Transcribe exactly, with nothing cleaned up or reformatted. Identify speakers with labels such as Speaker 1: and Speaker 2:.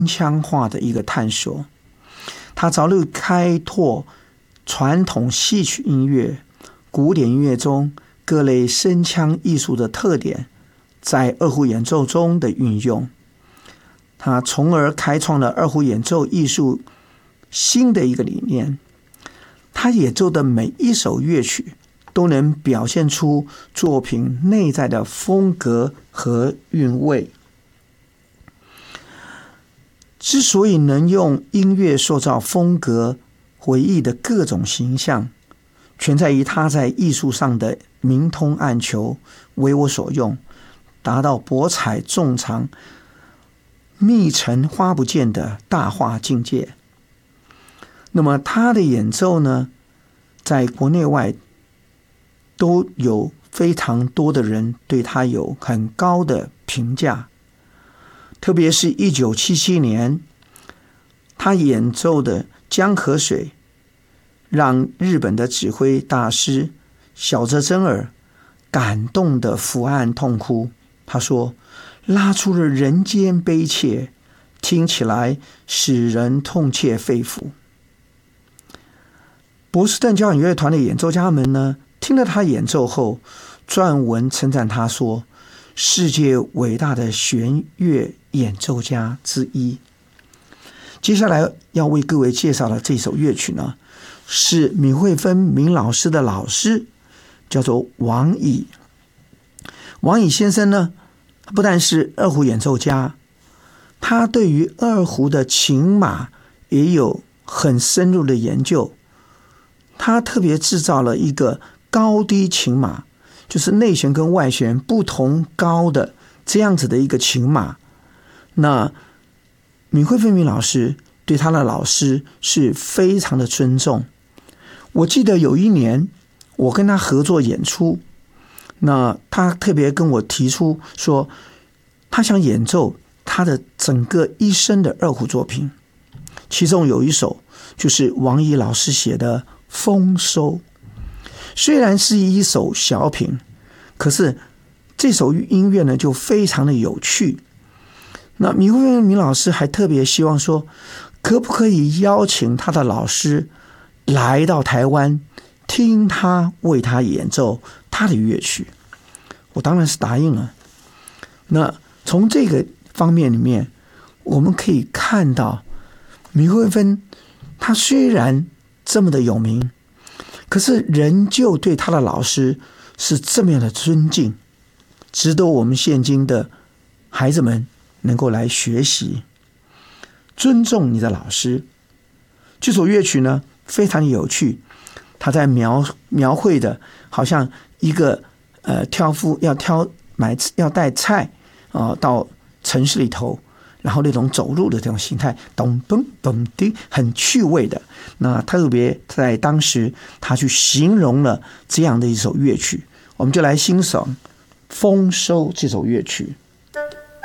Speaker 1: 腔化的一个探索。他着力开拓传统戏曲音乐、古典音乐中各类声腔艺术的特点在二胡演奏中的运用，他从而开创了二胡演奏艺术新的一个理念。他演奏的每一首乐曲都能表现出作品内在的风格和韵味。之所以能用音乐塑造风格、回忆的各种形象，全在于他在艺术上的明通暗求，为我所用，达到博采众长、密陈花不见的大化境界。那么他的演奏呢，在国内外都有非常多的人对他有很高的评价。特别是一九七七年他演奏的《江河水》，让日本的指挥大师小泽征尔感动的伏案痛哭。他说，拉出了人间悲切，听起来使人痛切肺腑。波士顿交响乐团的演奏家们呢，听了他演奏后，撰文称赞他说，世界伟大的弦乐演奏家之一。接下来要为各位介绍的这首乐曲呢，是闵惠芬闵老师的老师，叫做王乙。王乙先生呢，不但是二胡演奏家，他对于二胡的琴码也有很深入的研究。他特别制造了一个高低琴码，就是内弦跟外弦不同高的这样子的一个琴码。那闵惠芬闵老师对他的老师是非常的尊重。我记得有一年我跟他合作演出，那他特别跟我提出说，他想演奏他的整个一生的二胡作品，其中有一首就是王乙老师写的《丰收》。虽然是一首小品，可是这首音乐呢就非常的有趣。那闵惠芬闵老师还特别希望说，可不可以邀请他的老师来到台湾，听他为他演奏他的乐曲。我当然是答应了。那从这个方面里面，我们可以看到闵惠芬他虽然这么的有名，可是仍旧对他的老师是这么样的尊敬，值得我们现今的孩子们能够来学习。尊重你的老师。这首乐曲呢非常有趣，他在描描绘的好像一个呃挑夫要挑买要带菜啊、呃、到城市里头，然后那种走路的这种形态，咚咚咚叮，很趣味的。那特别在当时他去形容了这样的一首乐曲，我们就来欣赏《丰收》这首乐曲。